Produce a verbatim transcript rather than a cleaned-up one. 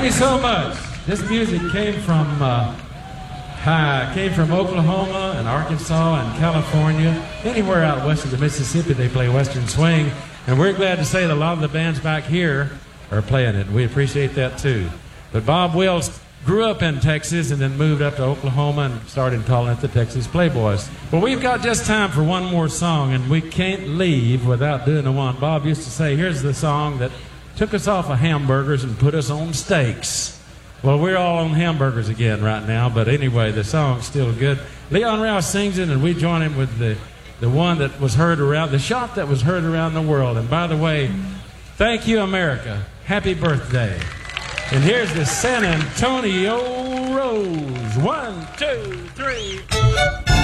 you so much. This music came from uh, uh, came from Oklahoma and Arkansas and California. Anywhere out west of the Mississippi, they play Western swing, and we're glad to say that a lot of the bands back here are playing it. We appreciate that too. But Bob Wills grew up in Texas and then moved up to Oklahoma and started calling it the Texas Playboys. Well, we've got just time for one more song, and we can't leave without doing the one Bob used to say, here's the song that took us off of hamburgers and put us on steaks. Well, we're all on hamburgers again right now, but anyway, the song's still good. Leon Rouse sings it, and we join him with the, the one that was heard around, the shot that was heard around the world. And by the way, thank you, America. Happy birthday. And here's the San Antonio Rose. One, two, three.